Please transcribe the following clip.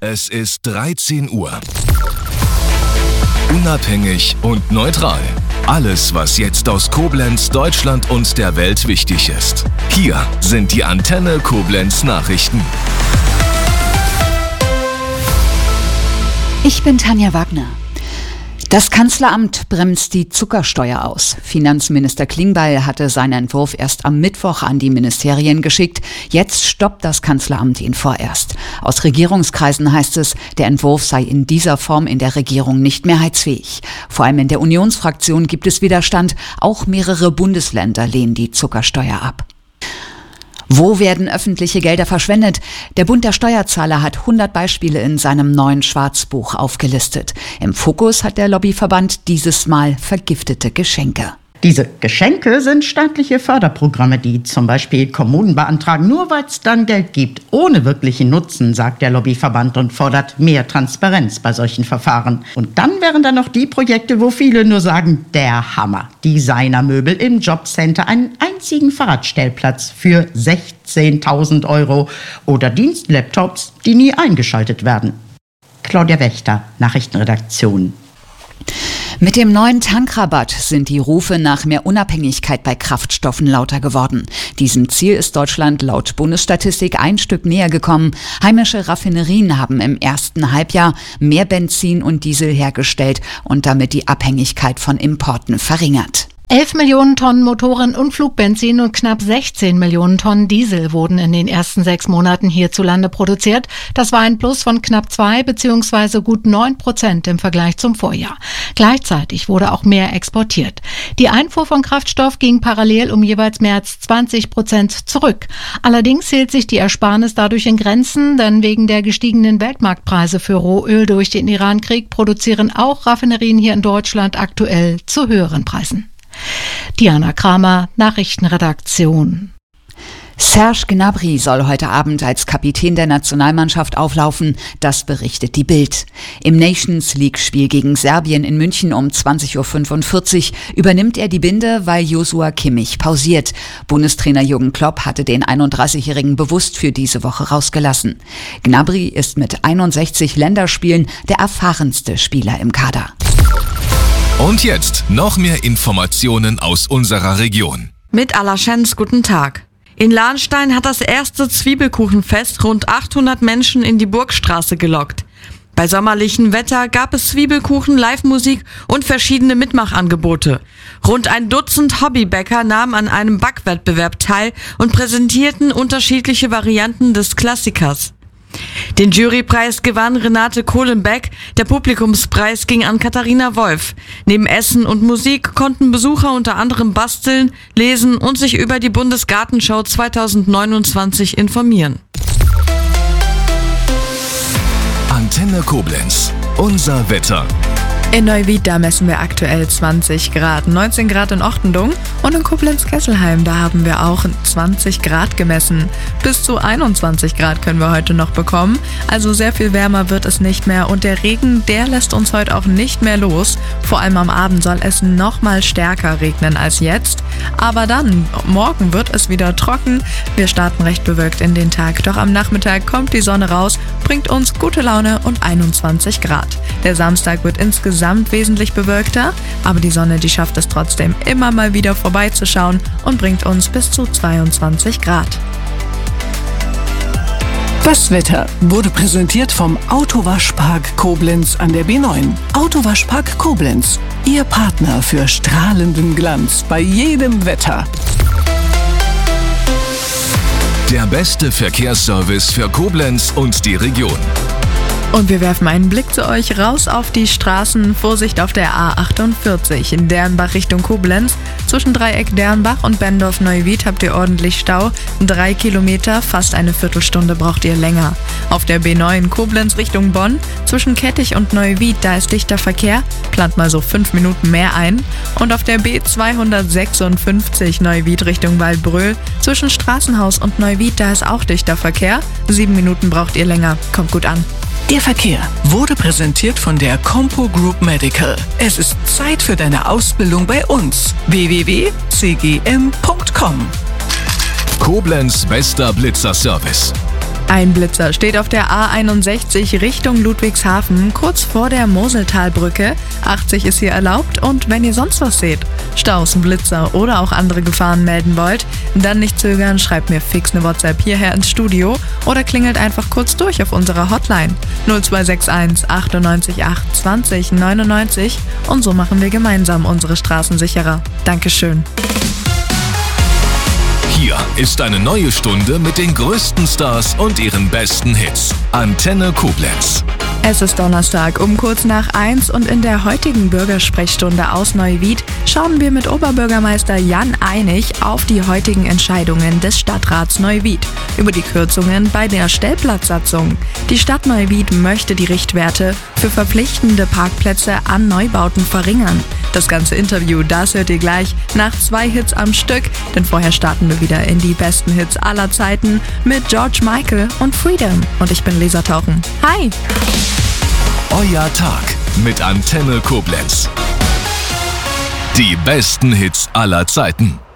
Es ist 13 Uhr. Unabhängig und neutral. Alles, was jetzt aus Koblenz, Deutschland und der Welt wichtig ist. Hier sind die Antenne Koblenz Nachrichten. Ich bin Tanja Wagner. Das Kanzleramt bremst die Zuckersteuer aus. Finanzminister Klingbeil hatte seinen Entwurf erst am Mittwoch an die Ministerien geschickt. Jetzt stoppt das Kanzleramt ihn vorerst. Aus Regierungskreisen heißt es, der Entwurf sei in dieser Form in der Regierung nicht mehrheitsfähig. Vor allem in der Unionsfraktion gibt es Widerstand. Auch mehrere Bundesländer lehnen die Zuckersteuer ab. Wo werden öffentliche Gelder verschwendet? Der Bund der Steuerzahler hat 100 Beispiele in seinem neuen Schwarzbuch aufgelistet. Im Fokus hat der Lobbyverband dieses Mal vergiftete Geschenke. Diese Geschenke sind staatliche Förderprogramme, die zum Beispiel Kommunen beantragen, nur weil es dann Geld gibt, ohne wirklichen Nutzen, sagt der Lobbyverband und fordert mehr Transparenz bei solchen Verfahren. Und dann wären da noch die Projekte, wo viele nur sagen, der Hammer. Designermöbel im Jobcenter, einen einzigen Fahrradstellplatz für 16.000 € oder Dienstlaptops, die nie eingeschaltet werden. Claudia Wächter, Nachrichtenredaktion. Mit dem neuen Tankrabatt sind die Rufe nach mehr Unabhängigkeit bei Kraftstoffen lauter geworden. Diesem Ziel ist Deutschland laut Bundesstatistik ein Stück näher gekommen. Heimische Raffinerien haben im ersten Halbjahr mehr Benzin und Diesel hergestellt und damit die Abhängigkeit von Importen verringert. 11 Millionen Tonnen Motoren- und Flugbenzin und knapp 16 Millionen Tonnen Diesel wurden in den ersten 6 Monaten hierzulande produziert. Das war ein Plus von knapp 2 bzw. gut 9% im Vergleich zum Vorjahr. Gleichzeitig wurde auch mehr exportiert. Die Einfuhr von Kraftstoff ging parallel um jeweils mehr als 20% zurück. Allerdings hielt sich die Ersparnis dadurch in Grenzen, denn wegen der gestiegenen Weltmarktpreise für Rohöl durch den Irankrieg produzieren auch Raffinerien hier in Deutschland aktuell zu höheren Preisen. Diana Kramer, Nachrichtenredaktion. Serge Gnabry soll heute Abend als Kapitän der Nationalmannschaft auflaufen, das berichtet die Bild. Im Nations-League-Spiel gegen Serbien in München um 20.45 Uhr übernimmt er die Binde, weil Joshua Kimmich pausiert. Bundestrainer Jürgen Klopp hatte den 31-Jährigen bewusst für diese Woche rausgelassen. Gnabry ist mit 61 Länderspielen der erfahrenste Spieler im Kader. Und jetzt noch mehr Informationen aus unserer Region. Mit Alaschens, guten Tag. In Lahnstein hat das erste Zwiebelkuchenfest rund 800 Menschen in die Burgstraße gelockt. Bei sommerlichem Wetter gab es Zwiebelkuchen, Live-Musik und verschiedene Mitmachangebote. Rund ein Dutzend Hobbybäcker nahmen an einem Backwettbewerb teil und präsentierten unterschiedliche Varianten des Klassikers. Den Jurypreis gewann Renate Kohlenbeck, der Publikumspreis ging an Katharina Wolf. Neben Essen und Musik konnten Besucher unter anderem basteln, lesen und sich über die Bundesgartenschau 2029 informieren. Antenne Koblenz, unser Wetter. In Neuwied, da messen wir aktuell 20 Grad, 19 Grad in Ochtendung und in Koblenz-Kesselheim, da haben wir auch 20 Grad gemessen. Bis zu 21 Grad können wir heute noch bekommen, also sehr viel wärmer wird es nicht mehr und der Regen, der lässt uns heute auch nicht mehr los. Vor allem am Abend soll es noch mal stärker regnen als jetzt, aber dann, morgen wird es wieder trocken. Wir starten recht bewölkt in den Tag, doch am Nachmittag kommt die Sonne raus, bringt uns gute Laune und 21 Grad. Der Samstag wird insgesamt wesentlich bewölkter, aber die Sonne, die schafft es trotzdem immer mal wieder vorbeizuschauen und bringt uns bis zu 22 Grad. Das Wetter wurde präsentiert vom Autowaschpark Koblenz an der B9. Autowaschpark Koblenz, Ihr Partner für strahlenden Glanz bei jedem Wetter. Der beste Verkehrsservice für Koblenz und die Region. Und wir werfen einen Blick zu euch raus auf die Straßen. Vorsicht auf der A48 in Dernbach Richtung Koblenz. Zwischen Dreieck Dernbach und Bendorf-Neuwied habt ihr ordentlich Stau. 3 Kilometer, fast eine Viertelstunde braucht ihr länger. Auf der B9 Koblenz Richtung Bonn. Zwischen Kettich und Neuwied, da ist dichter Verkehr. Plant mal so 5 Minuten mehr ein. Und auf der B256 Neuwied Richtung Waldbröl. Zwischen Straßenhaus und Neuwied, da ist auch dichter Verkehr. 7 Minuten braucht ihr länger. Kommt gut an. Der Verkehr wurde präsentiert von der Compo Group Medical. Es ist Zeit für deine Ausbildung bei uns. www.cgm.com. Koblenz bester Blitzer-Service. Ein Blitzer steht auf der A61 Richtung Ludwigshafen, kurz vor der Moseltalbrücke. 80 ist hier erlaubt und wenn ihr sonst was seht, Staus, Blitzer oder auch andere Gefahren melden wollt, dann nicht zögern, schreibt mir fix eine WhatsApp hierher ins Studio oder klingelt einfach kurz durch auf unserer Hotline 0261 98 8 20 99 und so machen wir gemeinsam unsere Straßen sicherer. Dankeschön. Hier ist eine neue Stunde mit den größten Stars und ihren besten Hits. Antenne Koblenz. Es ist Donnerstag um kurz nach 1 und in der heutigen Bürgersprechstunde aus Neuwied schauen wir mit Oberbürgermeister Jan Einig auf die heutigen Entscheidungen des Stadtrats Neuwied über die Kürzungen bei der Stellplatzsatzung. Die Stadt Neuwied möchte die Richtwerte für verpflichtende Parkplätze an Neubauten verringern. Das ganze Interview, das hört ihr gleich nach 2 Hits am Stück, denn vorher starten wir wieder in die besten Hits aller Zeiten mit George Michael und Freedom. Und ich bin Lisa Tauchen. Hi! Euer Tag mit Antenne Koblenz. Die besten Hits aller Zeiten.